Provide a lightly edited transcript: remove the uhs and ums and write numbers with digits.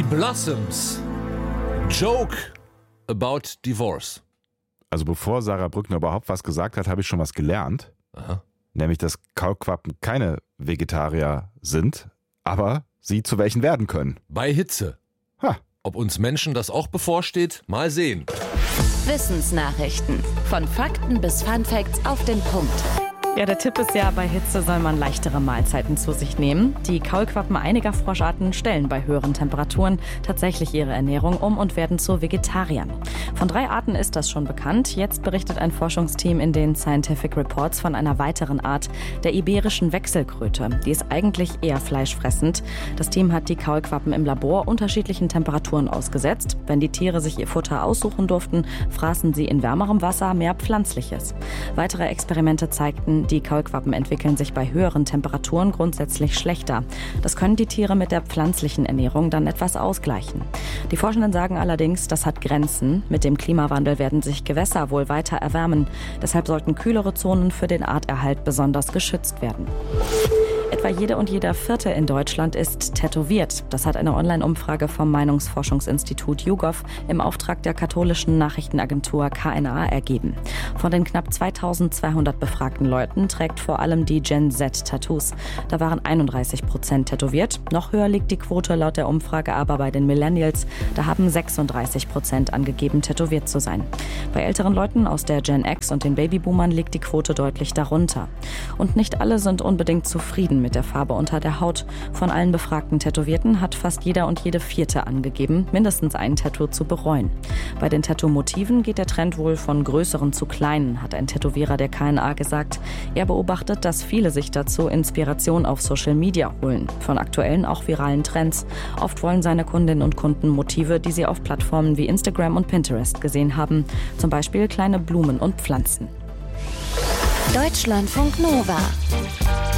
Blossoms. Joke about divorce. Also bevor Sarah Brückner überhaupt was gesagt hat, habe ich schon was gelernt. Aha. Nämlich, dass Kaulquappen keine Vegetarier sind, aber sie zu welchen werden können. Bei Hitze. Ha. Ob uns Menschen das auch bevorsteht? Mal sehen. Wissensnachrichten. Von Fakten bis Funfacts auf den Punkt. Ja, der Tipp ist ja, bei Hitze soll man leichtere Mahlzeiten zu sich nehmen. Die Kaulquappen einiger Froscharten stellen bei höheren Temperaturen tatsächlich ihre Ernährung um und werden zu Vegetariern. Von 3 Arten ist das schon bekannt. Jetzt berichtet ein Forschungsteam in den Scientific Reports von einer weiteren Art, der iberischen Wechselkröte. Die ist eigentlich eher fleischfressend. Das Team hat die Kaulquappen im Labor unterschiedlichen Temperaturen ausgesetzt. Wenn die Tiere sich ihr Futter aussuchen durften, fraßen sie in wärmerem Wasser mehr Pflanzliches. Weitere Experimente zeigten, die Kaulquappen entwickeln sich bei höheren Temperaturen grundsätzlich schlechter. Das können die Tiere mit der pflanzlichen Ernährung dann etwas ausgleichen. Die Forschenden sagen allerdings, das hat Grenzen. Mit dem Klimawandel werden sich Gewässer wohl weiter erwärmen. Deshalb sollten kühlere Zonen für den Arterhalt besonders geschützt werden. Etwa jede und jeder Vierte in Deutschland ist tätowiert. Das hat eine Online-Umfrage vom Meinungsforschungsinstitut YouGov im Auftrag der katholischen Nachrichtenagentur KNA ergeben. Von den knapp 2200 befragten Leuten trägt vor allem die Gen Z Tattoos. Da waren 31% tätowiert. Noch höher liegt die Quote laut der Umfrage aber bei den Millennials. Da haben 36% angegeben, tätowiert zu sein. Bei älteren Leuten aus der Gen X und den Babyboomern liegt die Quote deutlich darunter. Und nicht alle sind unbedingt zufrieden mit der Farbe unter der Haut. Von allen befragten Tätowierten hat fast jeder und jede Vierte angegeben, mindestens ein Tattoo zu bereuen. Bei den Tattoo-Motiven geht der Trend wohl von größeren zu kleinen, hat ein Tätowierer der KNA gesagt. Er beobachtet, dass viele sich dazu Inspiration auf Social Media holen, von aktuellen, auch viralen Trends. Oft wollen seine Kundinnen und Kunden Motive, die sie auf Plattformen wie Instagram und Pinterest gesehen haben. Zum Beispiel kleine Blumen und Pflanzen. Deutschlandfunk Nova.